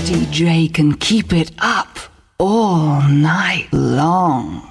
DJ can keep it up all night long.